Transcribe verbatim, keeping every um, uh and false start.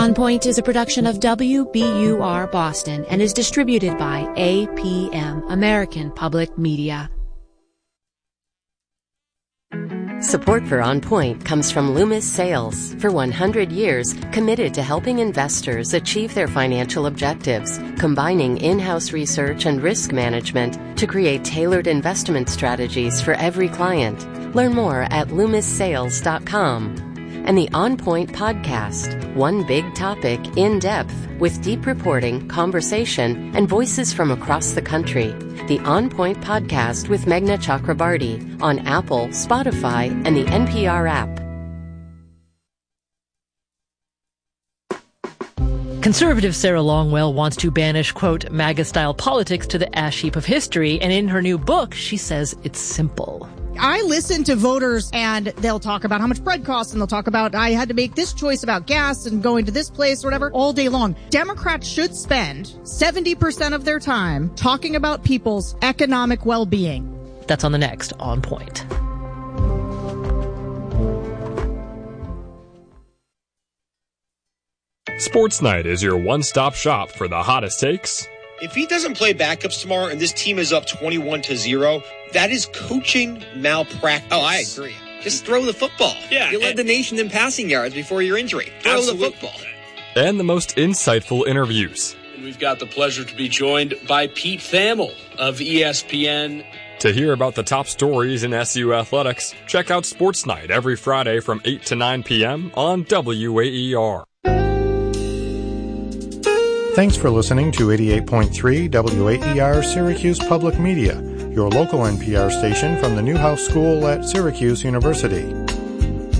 On Point is a production of W B U R Boston and is distributed by A P M, American Public Media. Support for On Point comes from Loomis Sales. For one hundred years, committed to helping investors achieve their financial objectives, combining in-house research and risk management to create tailored investment strategies for every client. Learn more at loomis sales dot com. And the On Point podcast, one big topic in depth with deep reporting, conversation, and voices from across the country. The On Point podcast with Meghna Chakrabarty on Apple, Spotify, and the N P R app. Conservative Sarah Longwell wants to banish, quote, MAGA-style politics to the ash heap of history, and in her new book, she says it's simple. I listen to voters and they'll talk about how much bread costs and they'll talk about I had to make this choice about gas and going to this place or whatever all day long. Democrats should spend seventy percent of their time talking about people's economic well-being. That's on the next On Point. Sports Night is your one-stop shop for the hottest takes. If he doesn't play backups tomorrow and this team is up twenty-one to zero, that is coaching malpractice. Oh, I agree. Just throw the football. Yeah, you led and, the nation in passing yards before your injury. Throw absolutely. the football. And the most insightful interviews. And we've got the pleasure to be joined by Pete Thamel of E S P N. To hear about the top stories in S U athletics, check out Sports Night every Friday from eight to nine p.m. on W A E R. Thanks for listening to eighty-eight point three W A E R Syracuse Public Media, your local N P R station from the Newhouse School at Syracuse University.